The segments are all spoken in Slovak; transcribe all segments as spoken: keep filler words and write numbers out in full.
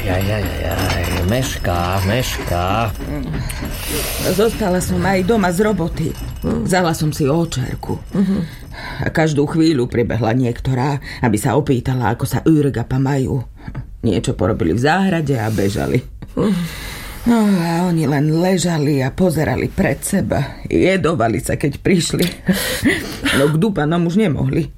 Jaj, jaj, jaj, mešká, mešká. Zostala som aj doma z roboty. Vzala som si očerku. A každú chvíľu pribehla niektorá, aby sa opýtala, ako sa Ürgapa majú. Niečo porobili v záhrade a bežali. No a oni len ležali a pozerali pred seba. Jedovali sa, keď prišli. No k Dupanom už nemohli.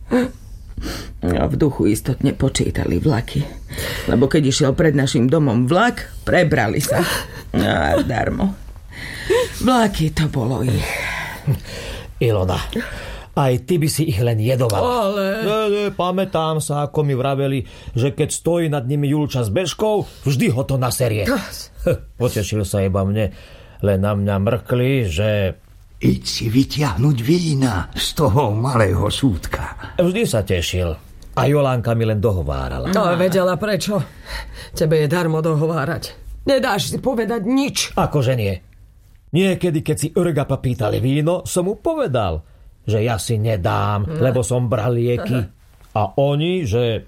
No v duchu istotne počítali vlaky. Lebo keď išiel pred našim domom vlak, prebrali sa. No a darmo. Vlaky to bolo ich. Ilona, aj ty by si ich len jedovala. Ale... Ne, ne, pamätám sa, ako mi vraveli, že keď stojí nad nimi Julča s bežkou, vždy ho to naserie. Potešil sa iba mne, len na mňa mrkli, že... Iď si vyťahnuť vína z toho malého súdka. Vždy sa tešil. A Jolánka mi len dohovárala. No, vedela prečo. Tebe je darmo dohovárať. Nedáš si povedať nič. Akože nie. Niekedy, keď si Ürgapa pýtali víno, som mu povedal, že ja si nedám, lebo som bral lieky. A oni, že...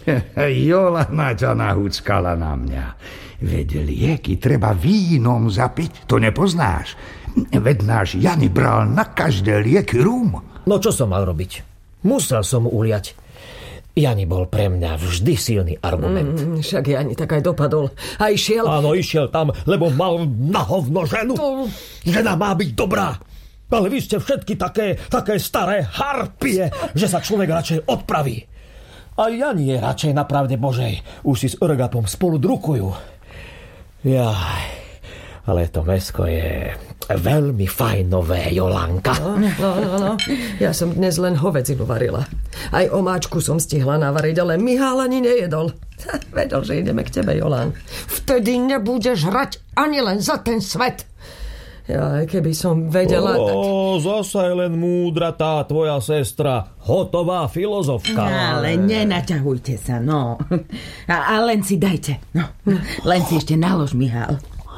Jolana ťa nahúckala na mňa. Veď lieky treba vínom zapiť, to nepoznáš. Veď náš Jani bral na každé lieky rum. No čo som mal robiť? Musel som mu uliať. Jani bol pre mňa vždy silný argument. Mm, však Jani tak aj dopadol. A išiel... Áno, išiel tam, lebo mal na hovno ženu. To... Žena má byť dobrá. Ale vy ste všetky také, také staré harpie, že sa človek radšej odpraví. A Jani je radšej na pravde Božej. Už si s Ürgapom spolu drukujú. Jaj, ale to mäsko je veľmi fajnové, Jolanka. No, no, no, no. Ja som dnes len hovedzinu varila. Aj omáčku som stihla navariť, ale Mihál ani nejedol. Vedel, že ideme k tebe, Jolán. Vtedy nebudeš hrať ani len za ten svet. Ja, keby som vedela... Ó, tak... zasa je len múdra tá tvoja sestra. Hotová filozofka. Ale nenaťahujte sa, no. A, a len si dajte. No. Len si ešte nalož, Mihál.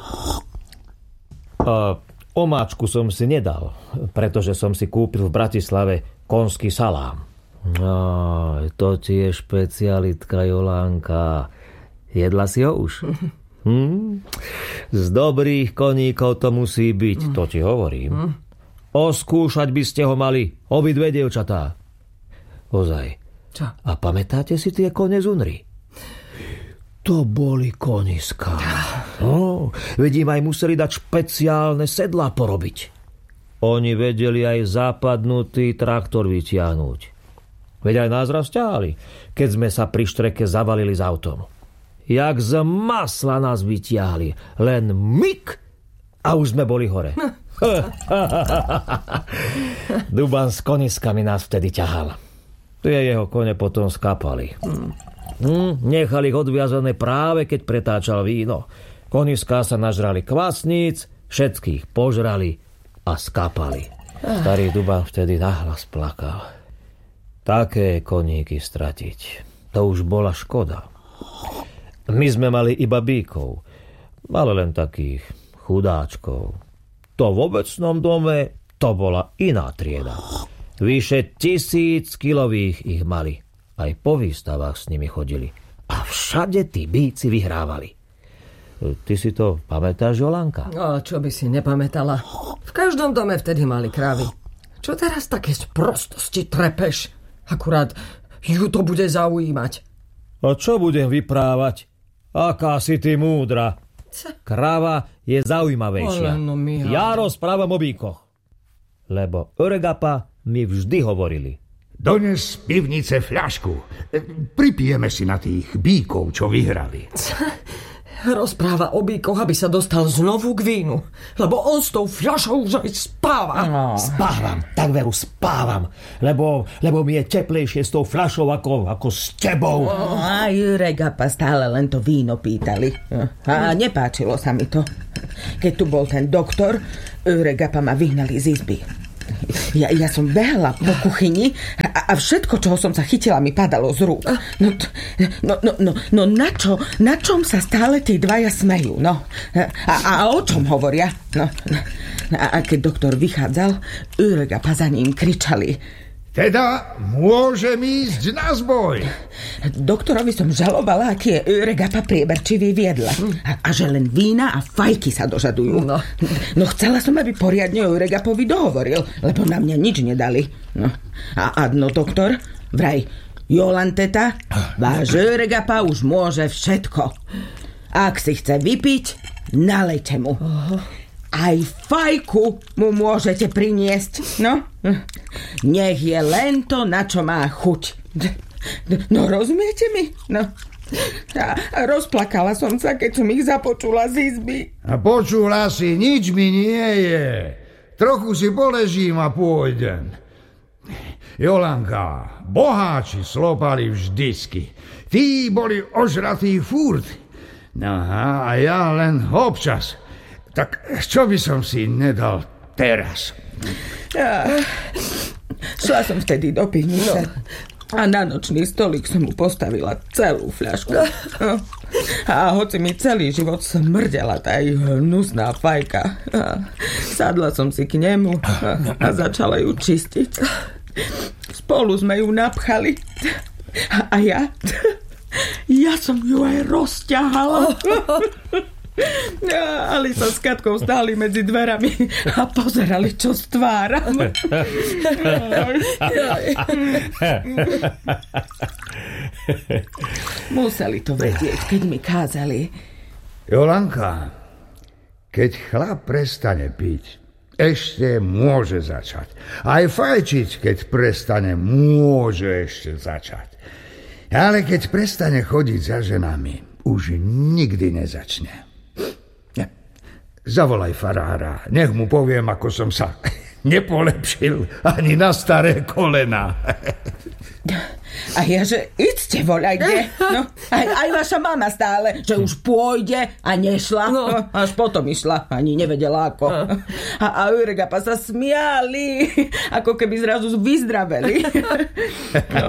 A omáčku som si nedal, pretože som si kúpil v Bratislave konský salám. No, to ti je špecialitka, Jolánka. Jedla si ho už? Hm? Z dobrých koníkov to musí byť, to ti hovorím. Oskúšať by ste ho mali, obidve dievčatá. Ozaj. Čo? A pamätáte si tie kone z Unry? To boli koniská. No, vedím, aj museli dať špeciálne sedlá porobiť. Oni vedeli aj západnutý traktor vytiahnuť. Veď aj nás raz ťahali, keď sme sa pri štreke zavalili s autom. Jak z masla nás vytiahli. Len myk a už sme boli hore. Duban s koniskami nás vtedy ťahal. Tie jeho kone potom skápali. Hm, nechali ich odviazané práve keď pretáčal víno. Koniská sa nažrali kvasníc, všetkých požrali a skápali. Starý Duban vtedy nahlas plakal. Také koníky stratiť, to už bola škoda. My sme mali iba bíkov, ale len takých chudáčkov. To v obecnom dome to bola iná trieda. Vyše tisíc kilových ich mali. Aj po výstavách s nimi chodili. A všade tí bíci vyhrávali. Ty si to pamätáš, Jolanka? No, čo by si nepamätala. V každom dome vtedy mali krávy. Čo teraz také sprostosti trepeš? Akurát ju to bude zaujímať. A čo budem vyprávať? Aká si ty múdra. Kráva je zaujímavejšia. No, ja rozprávam o bíkoch. Lebo Ürgapa mi vždy hovorili. Dones z pivnice fľašku. Pripijeme si na tých bíkov, čo vyhrali. Rozpráva o bíkoch, aby sa dostal znovu k vínu. Lebo on s tou fľašou už aj spáva. No. Spávam, tak veru spávam. Lebo, lebo mi je teplejšie s tou fľašou ako, ako s tebou. Oh, a Ürgapa stále len to víno pýtali. A nepáčilo sa mi to. Keď tu bol ten doktor, Ürgapa ma vyhnali z izby. Ja, ja som behala po kuchyni a, a všetko, čoho som sa chytila, mi padalo z rúk. No, no, no, no, no na čo? Na čom sa stále tí dvaja smejú? No, a, a o čom hovoria? No, a, a keď doktor vychádzal, Ürgapa za ním kričali: Teda môžem ísť na zboj. Doktorovi som žalovala, aký je Öregapa prieberčivý v jedle. A, a že len vína a fajky sa dožadujú. No. no chcela som, aby poriadne Öregapovi dohovoril, lebo na mňa nič nedali. No. A adno, doktor, vraj, Jolanteta, váš Öregapa už môže všetko. Ak si chce vypiť, nalejte mu. Aj fajku mu môžete priniesť. No, nech je len to, na čo má chuť. No, rozumiete mi? No. A rozplakala som sa, keď som ich započula z izby. A počula si, nič mi nie je. Trochu si poležím a pôjdem. Jolanka, boháči slopali vždycky. Tí boli ožratí furt. Aha, a ja len občas. Tak čo by som si nedal teraz? Ja, šla som vtedy do pivnice. No. A na nočný stolík som mu postavila celú fľašku. No. A hoci mi celý život smrdela tá hnusná fajka, sadla som si k nemu a začala ju čistiť. Spolu sme ju napchali. A ja... Ja som ju aj rozťahala. Alisa s Katkou stáli medzi dverami a pozerali, čo stváram. Museli to vedieť, keď mi kázali. Jolanka, keď chlap prestane piť, ešte môže začať. Aj fajčiť, keď prestane, môže ešte začať. Ale keď prestane chodiť za ženami, už nikdy nezačne. Zavolaj farára, nech mu poviem, ako som sa nepolepšil ani na staré kolena. A ja, že idste voľajte. No, aj, aj vaša mama stále, že už pôjde a nešla. No. No, až potom išla, ani nevedela ako. A, a Öregapa sa smiali, ako keby zrazu vyzdraveli. No.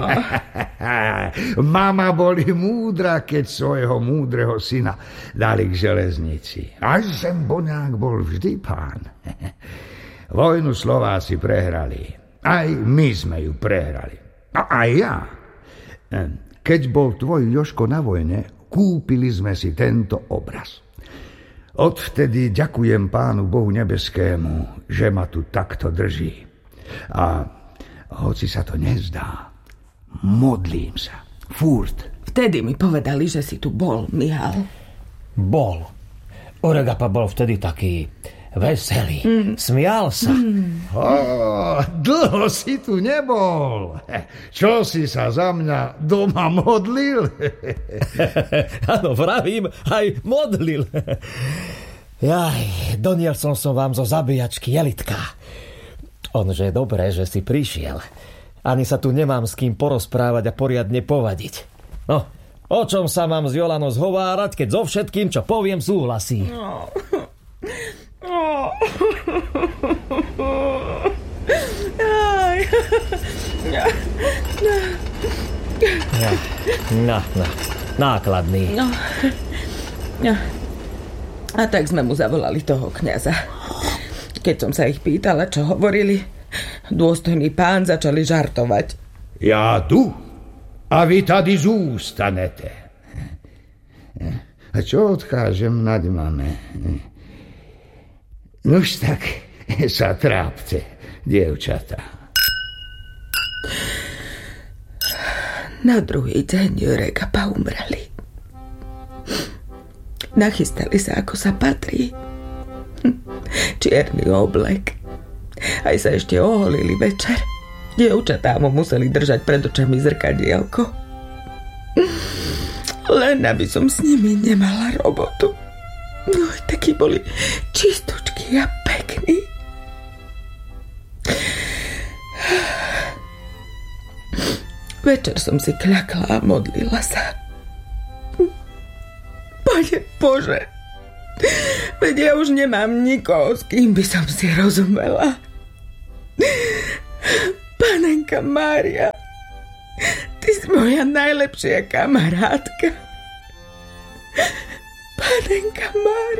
Mama boli múdra, keď svojho múdreho syna dali k železnici. Až sem Boňák bol vždy pán. Vojnu Slováci prehrali. Aj my sme ju prehrali. A aj ja. Keď bol tvoj Jožko na vojne, kúpili sme si tento obraz. Odvtedy ďakujem Pánu Bohu nebeskému, že ma tu takto drží. A hoci sa to nezdá, modlím sa. Furt. Vtedy mi povedali, že si tu bol, Mihal. Bol. Öregapa bol vtedy taký veselý. Mm. Smial sa. Mm. Oh, dlho si tu nebol. Čo si sa za mňa doma modlil? Áno, vravím, aj modlil. Jaj, doniesol som vám zo zabíjačky Jelitka. Onže je dobré, že si prišiel. Ani sa tu nemám s kým porozprávať a poriadne povadiť. No, o čom sa mám s Jolanou zhovárať, keď so všetkým, čo poviem, súhlasí? No. Oh. No, no, nákladný. No. No. A tak sme mu zavolali toho kňaza. Keď som sa ich pýtala, čo hovorili, dôstojný pán začali žartovať. Ja tu a vy tady zústanete. A čo odkážem nad máme? Nož tak sa trápte, dievčatá. Na druhý deň Öregapa umreli. Nachystali sa, ako sa patrí. Čierny oblek. Aj sa ešte oholili večer. Dievčatá mu museli držať pred očami zrkadielko. Len aby som s nimi nemala robotu. No, takí boli čistočky a pekní. Večer som si kľakla a modlila sa. Pane Bože, veď ja už nemám nikoho, s kým by som si rozumela. Panenka Mária, ty si moja najlepšia kamarátka. Panenka Mária.